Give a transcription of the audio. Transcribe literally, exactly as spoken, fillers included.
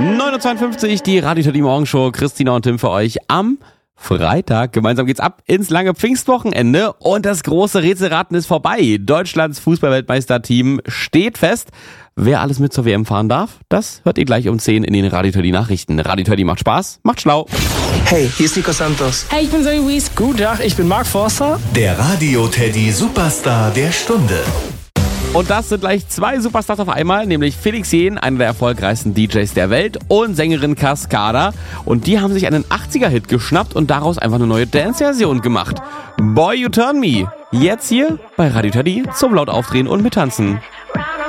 neun Uhr zweiundfünfzig, die Radio Teddy Morgenshow. Christina und Tim für euch am Freitag. Gemeinsam geht's ab ins lange Pfingstwochenende und das große Rätselraten ist vorbei. Deutschlands Fußballweltmeisterteam steht fest. Wer alles mit zur W M fahren darf, das hört ihr gleich um zehn in den Radio Teddy Nachrichten. Radio Teddy macht Spaß, macht schlau. Hey, hier ist Nico Santos. Hey, ich bin Zoe Wies. Guten Tag, ich bin Mark Forster. Der Radio Teddy Superstar der Stunde. Und das sind gleich zwei Superstars auf einmal, nämlich Felix Jähn, einer der erfolgreichsten D Js der Welt, und Sängerin Cascada. Und die haben sich einen achtziger-Hit geschnappt und daraus einfach eine neue Dance-Version gemacht. Boy You Turn Me. Jetzt hier bei Radio Teddy zum laut aufdrehen und mittanzen.